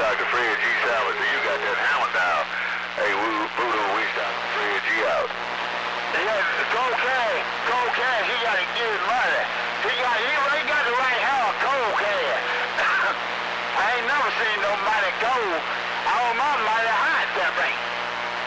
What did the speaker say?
Dr. Fred G. Salvage. You got that hammer now. Hey, Voodoo, we Dr. Fred G. out. Yeah, Cold Cash, he got to get his money. He got the right hair, Cold Cash. I ain't never seen nobody gold. All my money hot that thing.